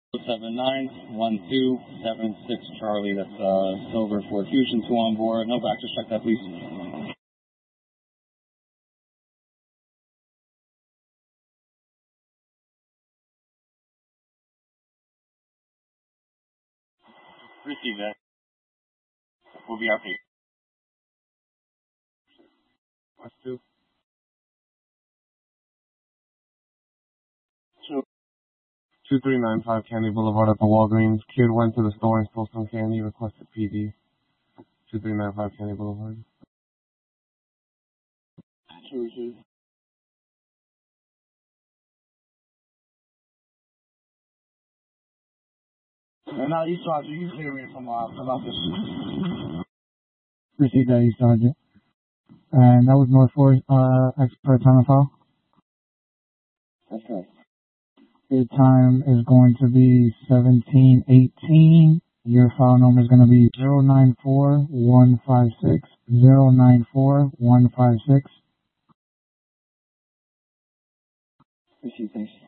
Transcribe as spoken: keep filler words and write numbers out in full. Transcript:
seven nine one two seven six Charlie. That's uh, Silver Ford Fusion two on board. No back, just check that, please. Receive that. We'll be out here. What's two? Two. two three nine five Candy Boulevard at the Walgreens. Kid went to the store and stole some candy, requested P D. two three nine five Candy Boulevard. Two, two. And now East Sergeant, you clear me from, uh, from out this. Received that, East Sergeant. And that was North Forest, uh, expert time and file? That's correct. Your time is going to be seventeen eighteen. Your file number is going to be zero nine four one five six zero nine four one five six. Received, thanks.